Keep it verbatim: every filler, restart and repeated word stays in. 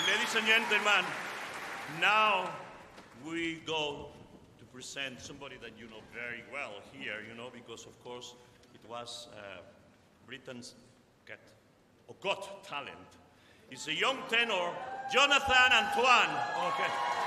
Ladies and gentlemen, now we go to present somebody that you know very well here, you know, because of course it was uh, Britain's Got, or Got Talent. It's a young tenor, Jonathan Antoine. Okay.